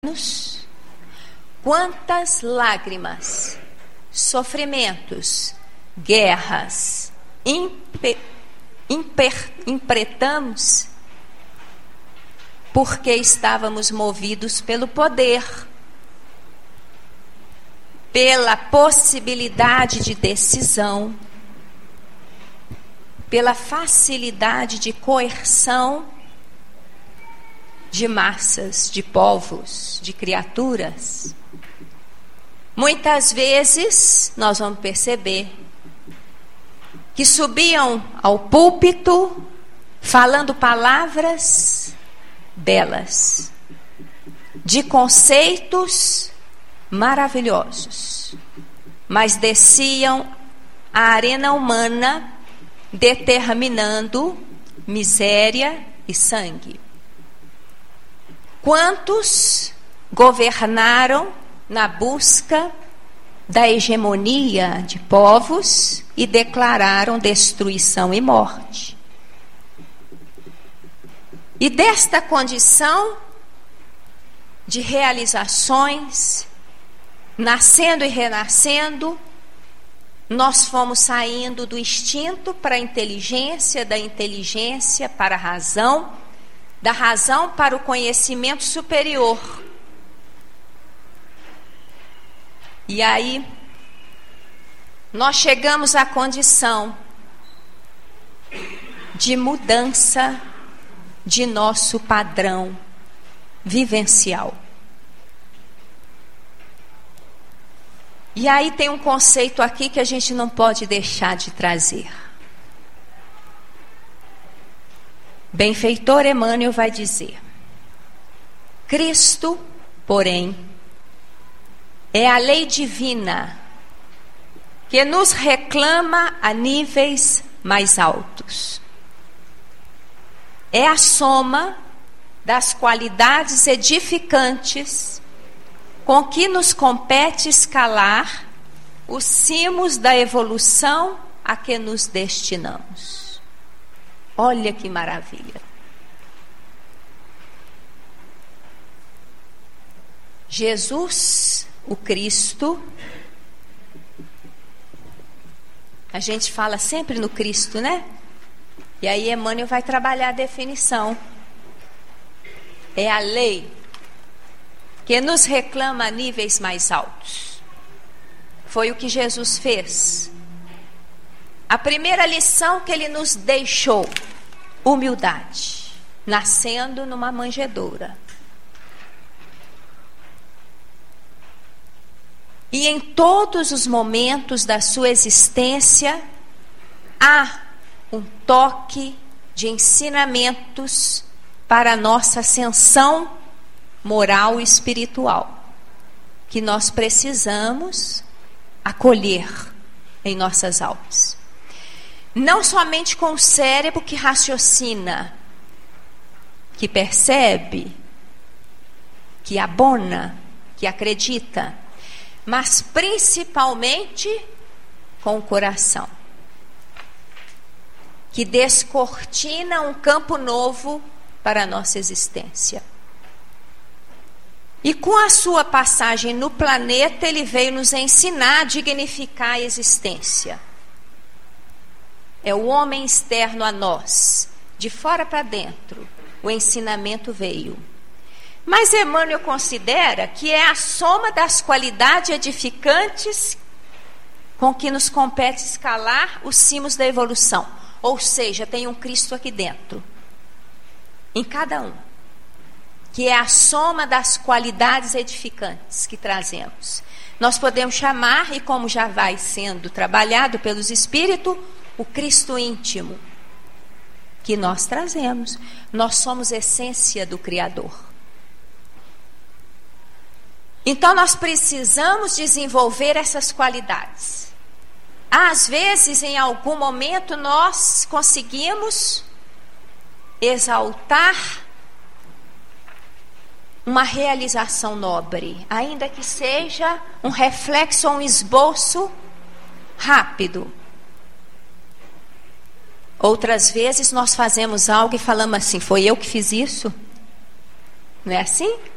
anos, quantas lágrimas, sofrimentos, guerras, empretamos, porque estávamos movidos pelo poder, pela possibilidade de decisão, pela facilidade de coerção de massas, de povos, de criaturas. Muitas vezes nós vamos perceber que subiam ao púlpito falando palavras belas, de conceitos maravilhosos, mas desciam à arena humana determinando miséria e sangue. Quantos governaram na busca da hegemonia de povos e declararam destruição e morte? E desta condição de realizações, nascendo e renascendo, nós fomos saindo do instinto para a inteligência, da inteligência para a razão, da razão para o conhecimento superior. E aí, nós chegamos à condição de mudança de nosso padrão vivencial. E aí tem um conceito aqui que a gente não pode deixar de trazer. Benfeitor Emmanuel vai dizer: Cristo, porém, é a lei divina que nos reclama a níveis mais altos. É a soma das qualidades edificantes com que nos compete escalar os cimos da evolução a que nos destinamos. Olha que maravilha! Jesus, o Cristo, a gente fala sempre no Cristo, né? E aí Emmanuel vai trabalhar a definição. É a lei que nos reclama a níveis mais altos. Foi o que Jesus fez. A primeira lição que ele nos deixou: humildade, nascendo numa manjedoura. E em todos os momentos da sua existência há um toque de ensinamentos para a nossa ascensão moral e espiritual, que nós precisamos acolher em nossas almas. Não somente com o cérebro que raciocina, que percebe, que abona, que acredita, mas principalmente com o coração, que descortina um campo novo para a nossa existência. E com a sua passagem no planeta, ele veio nos ensinar a dignificar a existência. É o homem externo a nós, de fora para dentro, o ensinamento veio. Mas Emmanuel considera que é a soma das qualidades edificantes com que nos compete escalar os cimos da evolução. Ou seja, tem um Cristo aqui dentro, em cada um, que é a soma das qualidades edificantes que trazemos. Nós podemos chamar, e como já vai sendo trabalhado pelos Espíritos, o Cristo íntimo, que nós trazemos. Nós somos essência do Criador. Então nós precisamos desenvolver essas qualidades. Às vezes, em algum momento, nós conseguimos exaltar uma realização nobre, ainda que seja um reflexo ou um esboço rápido. Outras vezes nós fazemos algo e falamos assim: foi eu que fiz isso? Não é assim?